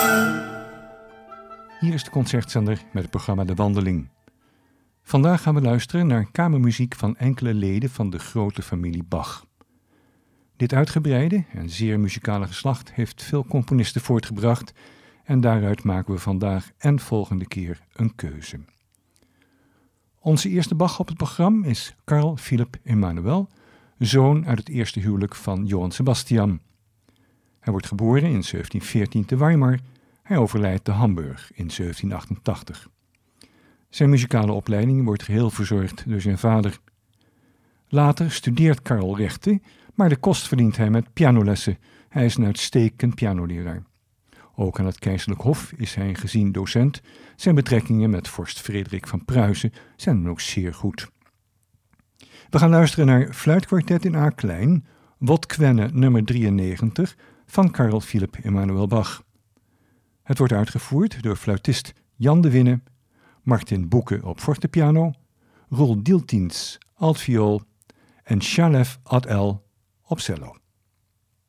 Hier is de concertzender met het programma De Wandeling. Vandaag gaan we luisteren naar kamermuziek van enkele leden van de grote familie Bach. Dit uitgebreide en zeer muzikale geslacht heeft veel componisten voortgebracht en daaruit maken we vandaag en volgende keer een keuze. Onze eerste Bach op het programma is Carl Philipp Emanuel, zoon uit het eerste huwelijk van Johann Sebastian. Hij wordt geboren in 1714 te Weimar. Hij overlijdt te Hamburg in 1788. Zijn muzikale opleiding wordt geheel verzorgd door zijn vader. Later studeert Carl rechten, maar de kost verdient hij met pianolessen. Hij is een uitstekend pianoleraar. Ook aan het Keizerlijk Hof is hij een gezien docent. Zijn betrekkingen met vorst Frederik van Pruisen zijn dan ook zeer goed. We gaan luisteren naar Fluitkwartet in A-klein, Wotkwenne nummer 93 van Carl Philipp Emanuel Bach. Het wordt uitgevoerd door fluitist Jan de Winne, Martin Boeke op fortepiano, Roel Dieltiens altviool en Shalev Ad-El op cello.